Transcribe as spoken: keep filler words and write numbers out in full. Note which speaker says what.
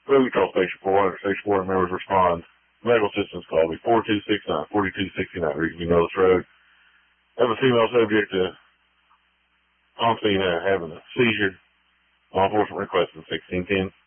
Speaker 1: Food call station four hundred, station four hundred members respond. Medical assistance call be four two six nine, four two six nine, reaching Millis Road. Have a female subject uh, on scene uh, having a seizure. Law enforcement requesting sixteen ten.